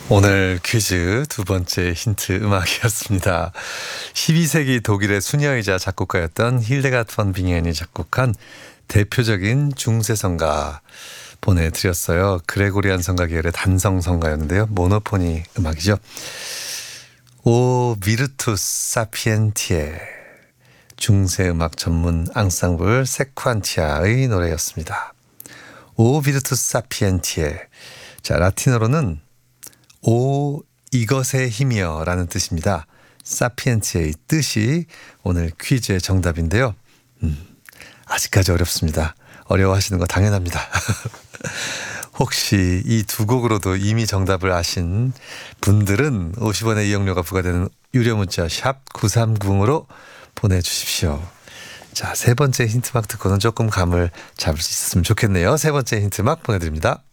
오늘 퀴즈 두 번째 힌트 음악이었습니다. 12세기 독일의 수녀이자 작곡가였던 힐데가드 폰 빙엔이 작곡한 대표적인 중세성가 보내드렸어요. 그레고리안 성가 계열의 단성 성가였는데요. 모노포니 음악이죠. 오 비르투스 사피엔티에, 중세음악 전문 앙상블 세ኳን티아의 노래였습니다. 오 비르투스 사피엔티에. 자, 라틴어로는 오 이것의 힘이여 라는 뜻입니다. 사피엔티의 뜻이 오늘 퀴즈의 정답인데요. 아직까지 어렵습니다. 어려워하시는 거 당연합니다. 혹시 이 두 곡으로도 이미 정답을 아신 분들은 50원의 이용료가 부과되는 유료 문자 샵 930으로 보내주십시오. 자, 세 번째 힌트막 듣고는 조금 감을 잡을 수 있었으면 좋겠네요. 세 번째 힌트막 보내드립니다.